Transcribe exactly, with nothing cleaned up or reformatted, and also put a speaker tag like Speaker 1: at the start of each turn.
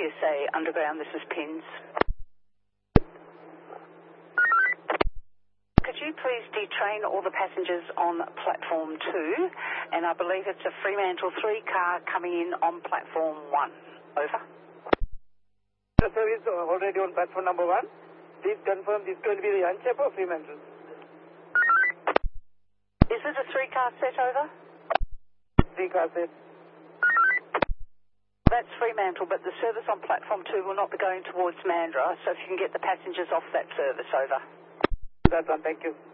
Speaker 1: S A Underground, this is Pins. Could you please detrain all the passengers on platform two? And I believe it's a Fremantle three car coming in on platform one. Over.
Speaker 2: The service already on platform number one. Please confirm this is going to be the Anchep or Fremantle.
Speaker 1: Is it a three car set, over?
Speaker 2: Three car set.
Speaker 1: That's Fremantle, but the service on platform two will not be going towards Mandurah, so if you can get the passengers off that service, over.
Speaker 2: That's one, thank you.